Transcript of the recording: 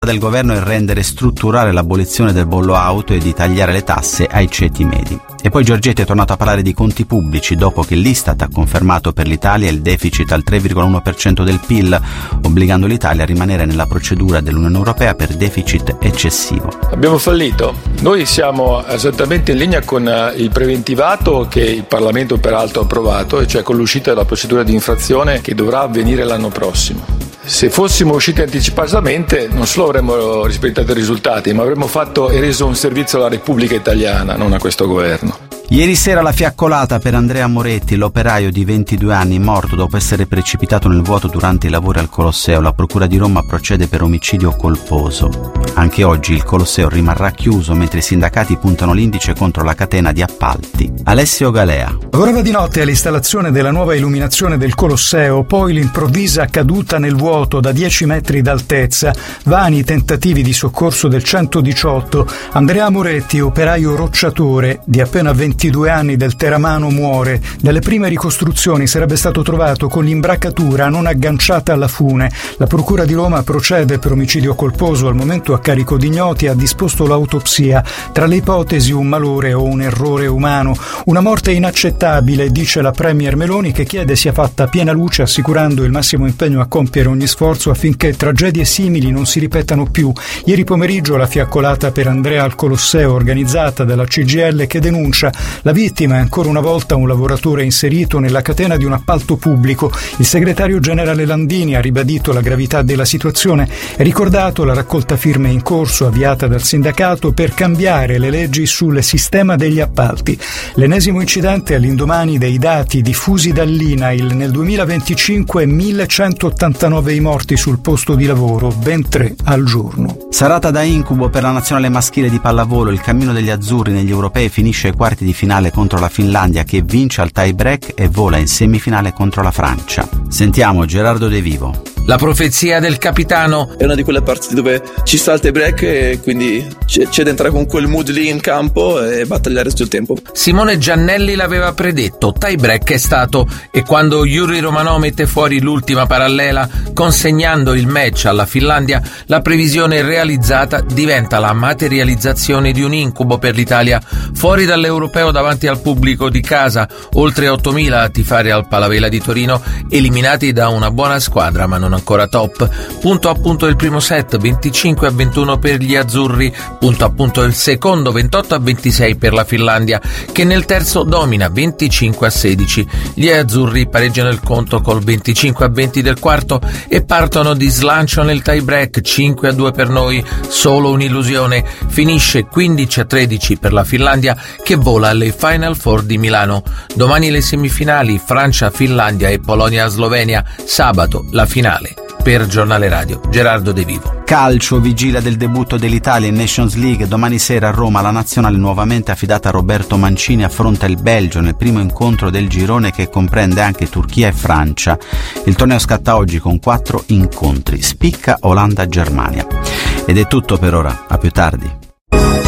del governo è rendere strutturale l'abolizione del bollo auto e di tagliare le tasse ai ceti medi. E poi Giorgetti è tornato a parlare di conti pubblici dopo che l'Istat ha confermato per l'Italia il deficit al 3,1% del PIL, obbligando l'Italia a rimanere nella procedura dell'Unione Europea per deficit eccessivo. Abbiamo fallito. Noi siamo esattamente in linea con il preventivato che il Parlamento peraltro ha approvato, e cioè con l'uscita della procedura di infrazione che dovrà avvenire l'anno prossimo. Se fossimo usciti anticipatamente non solo avremmo rispettato i risultati, ma avremmo fatto e reso un servizio alla Repubblica Italiana, non a questo governo. Ieri sera la fiaccolata per Andrea Moretti, l'operaio di 22 anni morto dopo essere precipitato nel vuoto durante i lavori al Colosseo. La Procura di Roma procede per omicidio colposo. Anche oggi il Colosseo rimarrà chiuso mentre i sindacati puntano l'indice contro la catena di appalti. Alessio Galea. Lavorava di notte all'installazione della nuova illuminazione del Colosseo, poi l'improvvisa caduta nel vuoto da 10 metri d'altezza, vani tentativi di soccorso del 118. Andrea Moretti, operaio rocciatore di appena 22 anni del Teramano, muore. Dalle prime ricostruzioni sarebbe stato trovato con l'imbracatura non agganciata alla fune. La Procura di Roma procede per omicidio colposo, al momento a carico di ignoti, ha disposto l'autopsia. Tra le ipotesi un malore o un errore umano. Una morte inaccettabile, dice la Premier Meloni, che chiede sia fatta piena luce, assicurando il massimo impegno a compiere ogni sforzo affinché tragedie simili non si ripetano più. Ieri pomeriggio la fiaccolata per Andrea al Colosseo, organizzata dalla CGIL, che denuncia la vittima è ancora una volta un lavoratore inserito nella catena di un appalto pubblico. Il segretario generale Landini ha ribadito la gravità della situazione e ricordato la raccolta firme in corso avviata dal sindacato per cambiare le leggi sul sistema degli appalti. L'ennesimo incidente all'indomani dei dati diffusi dall'INAIL. Nel 2025 1189 i morti sul posto di lavoro, ben 3 al giorno. Serata da incubo per la nazionale maschile di pallavolo. Il cammino degli azzurri negli europei finisce ai quarti di finale contro la Finlandia, che vince al tie break e vola in semifinale contro la Francia. Sentiamo Gerardo De Vivo. La profezia del capitano. È una di quelle partite dove ci sta il tie break e quindi c'è da entrare con quel mood lì in campo e battagliare tutto il tempo. Simone Giannelli l'aveva predetto, tie break è stato, e quando Yuri Romanò mette fuori l'ultima parallela consegnando il match alla Finlandia, la previsione realizzata diventa la materializzazione di un incubo per l'Italia. Fuori dall'Europeo davanti al pubblico di casa, oltre 8.000 a tifare al Palavela di Torino, eliminati da una buona squadra ma non ancora top. Punto a punto il primo set, 25-21 per gli azzurri, punto a punto il secondo, 28-26 per la Finlandia, che nel terzo domina 25-16. Gli azzurri pareggiano il conto col 25-20 del quarto e partono di slancio nel tie break, 5-2 per noi, solo un'illusione. Finisce 15-13 per la Finlandia, che vola alle Final Four di Milano. Domani le semifinali, Francia-Finlandia e Polonia-Slovenia, sabato la finale. Per Giornale Radio, Gerardo De Vivo. Calcio, vigilia del debutto dell'Italia in Nations League. Domani sera a Roma la nazionale nuovamente affidata a Roberto Mancini affronta il Belgio nel primo incontro del girone, che comprende anche Turchia e Francia. Il torneo scatta oggi con 4 incontri. Spicca Olanda-Germania. Ed è tutto per ora, a più tardi.